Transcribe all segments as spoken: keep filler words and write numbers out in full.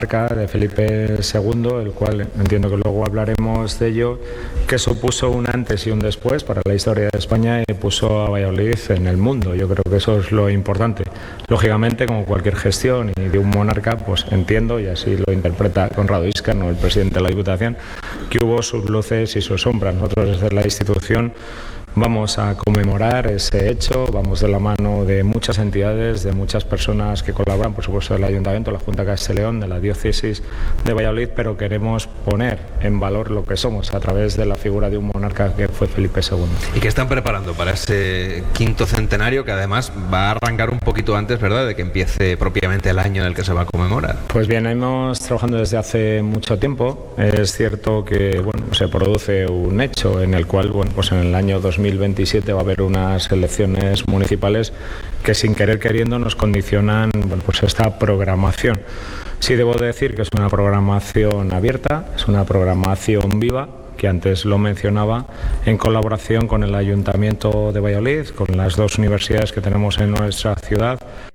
de Felipe segundo, el cual entiendo que luego hablaremos de ello, que supuso un antes y un después para la historia de España y puso a Valladolid en el mundo. Yo creo que eso es lo importante. Lógicamente, como cualquier gestión y de un monarca, pues entiendo, y así lo interpreta Conrado Íscar, el presidente de la Diputación, que hubo sus luces y sus sombras. Nosotros desde la institución vamos a conmemorar ese hecho, vamos de la mano de muchas entidades, de muchas personas que colaboran, por supuesto del Ayuntamiento, la Junta de Castilla y León, de la Diócesis de Valladolid, pero queremos poner en valor lo que somos a través de la figura de un monarca que fue Felipe segundo. ¿Y qué están preparando para ese quinto centenario que además va a arrancar un poquito antes, ¿verdad?, de que empiece propiamente el año en el que se va a conmemorar? Pues bien, hemos trabajando desde hace mucho tiempo. Es cierto que bueno, se produce un hecho en el cual, bueno, pues en el año dos mil veintisiete va a haber unas elecciones municipales que sin querer queriendo nos condicionan bueno, pues esta programación. Sí debo decir que es una programación abierta, es una programación viva, que antes lo mencionaba, en colaboración con el Ayuntamiento de Valladolid, con las dos universidades que tenemos en nuestra ciudad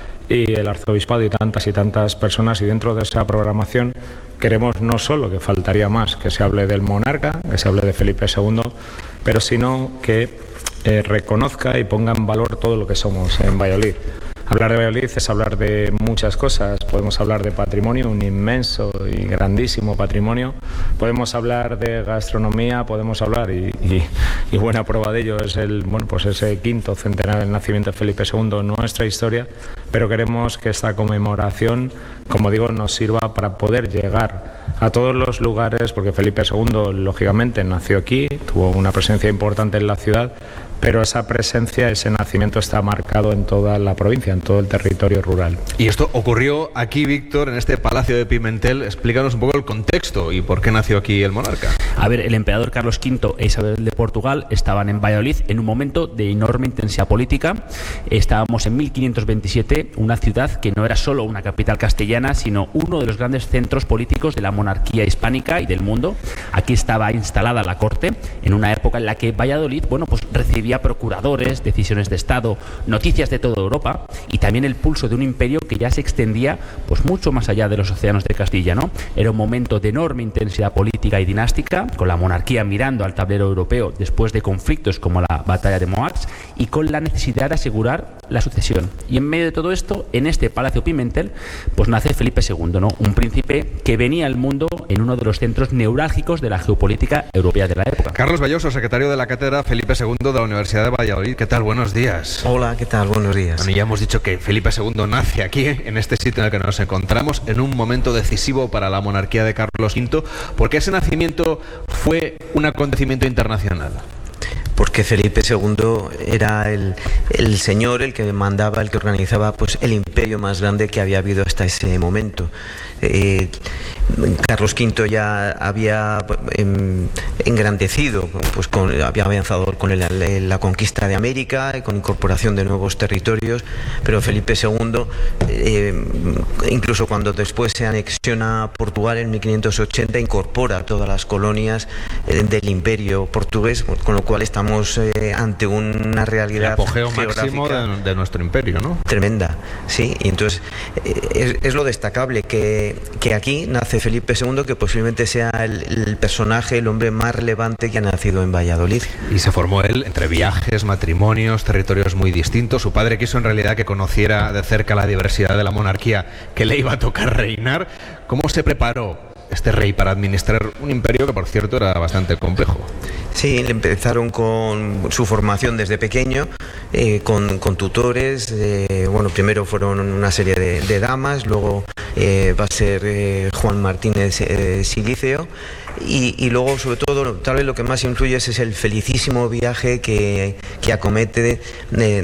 y el arzobispado y tantas y tantas personas, y dentro de esa programación queremos no solo, que faltaría más, que se hable del monarca, que se hable de Felipe segundo, pero sino que eh, reconozca y ponga en valor todo lo que somos en Valladolid. Hablar de Valladolid es hablar de muchas cosas. Podemos hablar de patrimonio, un inmenso y grandísimo patrimonio. Podemos hablar de gastronomía, podemos hablar, y, y, y buena prueba de ello es el, bueno, pues ese quinto centenario del nacimiento de Felipe segundo, nuestra historia, pero queremos que esta conmemoración, como digo, nos sirva para poder llegar a todos los lugares, porque Felipe segundo, lógicamente, nació aquí, tuvo una presencia importante en la ciudad, pero esa presencia, ese nacimiento está marcado en toda la provincia, en todo el territorio rural. Y esto ocurrió aquí, Víctor, en este Palacio de Pimentel. Explícanos un poco el contexto y por qué nació aquí el monarca. A ver, el emperador Carlos quinto e Isabel de Portugal estaban en Valladolid en un momento de enorme intensidad política. Estábamos en mil quinientos veintisiete, una ciudad que no era solo una capital castellana, sino uno de los grandes centros políticos de la monarquía hispánica y del mundo. Aquí estaba instalada la corte, en una época en la que Valladolid, bueno, pues recibía procuradores, decisiones de Estado, noticias de toda Europa, y también el pulso de un imperio que ya se extendía pues mucho más allá de los océanos de Castilla, ¿no? Era un momento de enorme intensidad política y dinástica, con la monarquía mirando al tablero europeo después de conflictos como la batalla de Moax, y con la necesidad de asegurar la sucesión. Y en medio de todo esto, en este Palacio Pimentel, pues nace Felipe segundo, ¿no? Un príncipe que venía al mundo en uno de los centros neurálgicos de la geopolítica europea de la época. Carlos Belloso, secretario de la cátedra Felipe segundo de la Universidad de Valladolid. ¿Qué tal? Buenos días. Hola, ¿qué tal? Buenos días. Bueno, ya hemos dicho que Felipe segundo nace aquí, en este sitio en el que nos encontramos, en un momento decisivo para la monarquía de Carlos quinto, porque ese nacimiento fue un acontecimiento internacional. Porque Felipe segundo era el, el señor, el que mandaba, el que organizaba pues el imperio más grande que había habido hasta ese momento. Eh, Carlos quinto ya había eh, engrandecido, pues con, había avanzado con el, la conquista de América, con incorporación de nuevos territorios, pero Felipe segundo, eh, incluso cuando después se anexiona Portugal en mil quinientos ochenta, incorpora todas las colonias eh, del imperio portugués, con lo cual estamos eh, ante una realidad, el apogeo máximo de, de nuestro imperio, ¿no? Tremenda, sí, y entonces eh, es, es lo destacable que, que aquí nace Felipe segundo, que posiblemente sea el, el personaje, el hombre más relevante que ha nacido en Valladolid. Y se formó él entre viajes, matrimonios, territorios muy distintos. Su padre quiso en realidad que conociera de cerca la diversidad de la monarquía que le iba a tocar reinar. ¿Cómo se preparó este rey para administrar un imperio que, por cierto, era bastante complejo? Sí, empezaron con su formación desde pequeño, eh, con, con tutores. Eh, bueno, primero fueron una serie de, de damas, luego eh, va a ser eh, Juan Martínez eh, Siliceo. Y, y luego, sobre todo, tal vez lo que más influye es, es el felicísimo viaje que, que acomete eh,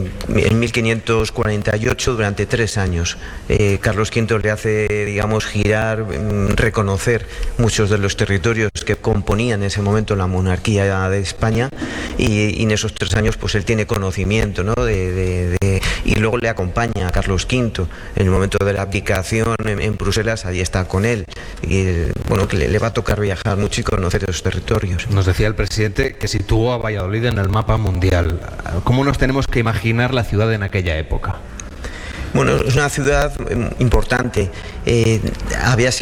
en mil quinientos cuarenta y ocho durante tres años. Eh, Carlos quinto le hace, digamos, girar, reconocer muchos de los territorios que componían en ese momento la monarquía de España, y, y en esos tres años pues él tiene conocimiento, ¿no? de, de, de, y luego le acompaña a Carlos quinto en el momento de la abdicación en, en Bruselas, ahí está con él, y bueno, que le, le va a tocar viajar mucho y conocer esos territorios. Nos decía el presidente que situó a Valladolid en el mapa mundial. ¿Cómo nos tenemos que imaginar la ciudad en aquella época? Bueno, es una ciudad importante. Eh, había sido